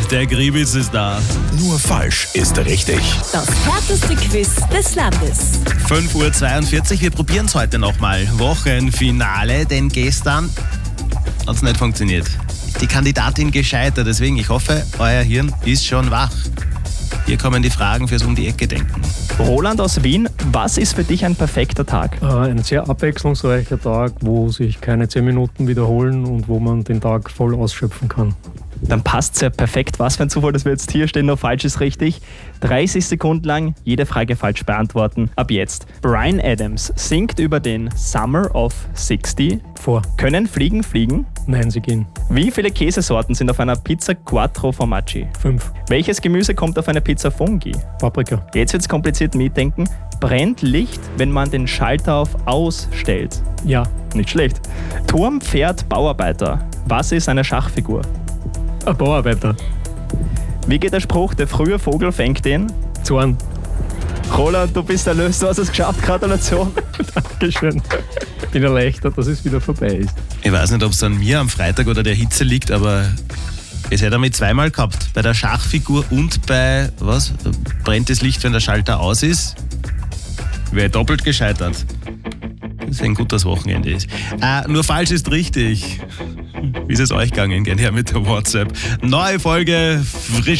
der Gribitz ist da. Nur falsch ist richtig. Das härteste Quiz des Landes. 5:42 Uhr, wir probieren es heute nochmal. Wochenfinale, denn gestern hat es nicht funktioniert. Ist die Kandidatin gescheitert, deswegen ich hoffe, euer Hirn ist schon wach. Hier kommen die Fragen fürs Um-die-Ecke-Denken. Roland aus Wien, was ist für dich ein perfekter Tag? Ein sehr abwechslungsreicher Tag, wo sich keine 10 Minuten wiederholen und wo man den Tag voll ausschöpfen kann. Dann passt es ja perfekt. Was für ein Zufall, dass wir jetzt hier stehen, nur falsch ist richtig. 30 Sekunden lang jede Frage falsch beantworten. Ab jetzt. Bryan Adams singt über den Summer of 60. Vor. Können Fliegen fliegen? Nein, sie gehen. Wie viele Käsesorten sind auf einer Pizza Quattro Formaggi? 5. Welches Gemüse kommt auf eine Pizza Fungi? Paprika. Jetzt wird's kompliziert mitdenken. Brennt Licht, wenn man den Schalter auf Aus stellt? Ja. Nicht schlecht. Turm, Pferd, Bauarbeiter. Was ist eine Schachfigur? Ein Bauarbeiter. Wie geht der Spruch, der frühe Vogel fängt den? Zorn. Roland, du bist erlöst, du hast es geschafft, Gratulation. Dankeschön. Bin erleichtert, dass es wieder vorbei ist. Ich weiß nicht, ob es an mir am Freitag oder der Hitze liegt, aber es hätte damit zweimal gehabt. Bei der Schachfigur und bei, was? Brennt das Licht, wenn der Schalter aus ist? Wäre doppelt gescheitert. Deswegen gut, dass Wochenende ist. Nur falsch ist richtig. Wie ist es euch gegangen? Gerne her mit der WhatsApp. Neue Folge, frisch